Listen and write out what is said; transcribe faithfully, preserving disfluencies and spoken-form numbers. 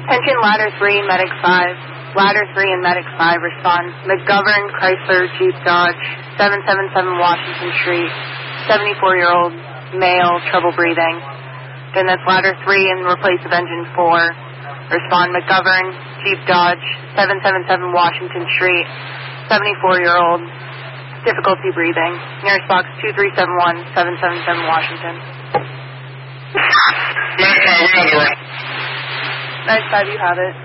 Attention Ladder three, Medic five. Ladder three and Medic five respond. McGovern, Chrysler, Jeep Dodge, seven seven seven Washington Street. seventy-four-year-old male, trouble breathing. Then that's Ladder three in replace of Engine four. Respond McGovern, Jeep Dodge, seven seven seven Washington Street. seventy-four-year-old, difficulty breathing. Nearest box two three seven one, seven seven seven Washington. Nice five, you have it.